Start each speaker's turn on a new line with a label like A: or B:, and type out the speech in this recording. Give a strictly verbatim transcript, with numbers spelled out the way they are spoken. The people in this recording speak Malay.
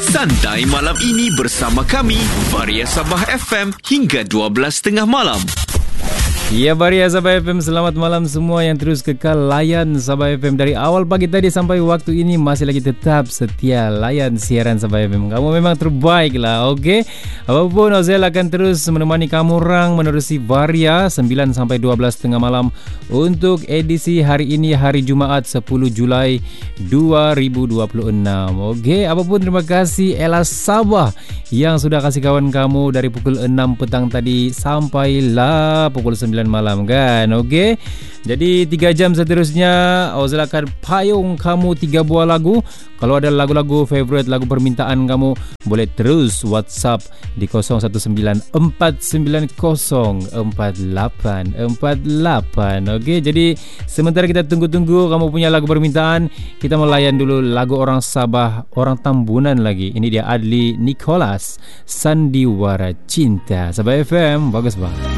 A: Santai malam ini bersama kami, Varia Sabah F M hingga dua belas tiga puluh malam.
B: Ya, Varia Sabah F M, selamat malam semua yang terus kekal layan Sabah F M dari awal pagi tadi sampai waktu ini masih lagi tetap setia layan siaran Sabah F M. Kamu memang terbaik lah, okey? Apapun, Ozel akan terus menemani kamu orang menerusi Varia sembilan sampai dua belas tiga puluh malam untuk edisi hari ini, hari Jumaat sepuluh Julai dua ribu dua puluh enam. Okey, apapun terima kasih Ella Sabah yang sudah kasih kawan kamu dari pukul enam petang tadi sampailah pukul sembilan malam kan. Okey, jadi tiga jam seterusnya Ozil akan payung kamu tiga buah lagu. Kalau ada lagu-lagu favorite, lagu permintaan kamu, boleh terus WhatsApp di kosong satu sembilan empat sembilan kosong empat lapan empat lapan. Okey, jadi sementara kita tunggu-tunggu kamu punya lagu permintaan, kita melayan dulu lagu orang Sabah, orang Tambunan lagi. Ini dia Adli Nicholas, Sandiwara Cinta. Sabah F M, bagus banget.